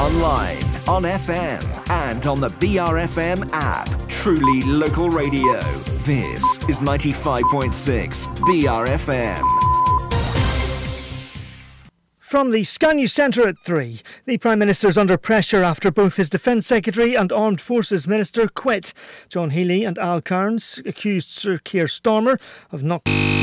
online, on FM, and on the BRFM app. Truly local radio. This is 95.6 BRFM. From the Sky News Centre at 3, the Prime Minister's under pressure after both his Defence Secretary and Armed Forces Minister quit. John Healey and Al Cairns accused Sir Keir Starmer of not...